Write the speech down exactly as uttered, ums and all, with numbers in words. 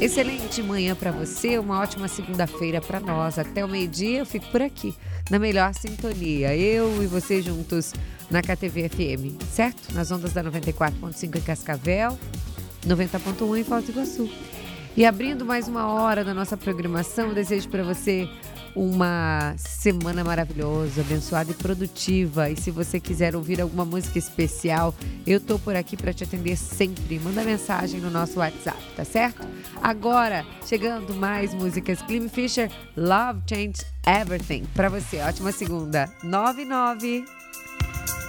Excelente manhã para você, uma ótima segunda-feira para nós. Até o meio-dia eu fico por aqui, na melhor sintonia. Eu e você juntos na K T V F M, certo? Nas ondas da noventa e quatro ponto cinco em Cascavel, noventa ponto um em Foz do Iguaçu. E abrindo mais uma hora da nossa programação, eu desejo para você uma semana maravilhosa, abençoada e produtiva. E se você quiser ouvir alguma música especial, eu tô por aqui para te atender sempre. Manda mensagem no nosso WhatsApp, tá certo? Agora, chegando mais músicas. Clem Fisher, Love Changed Everything. Para você, ótima segunda. nove nove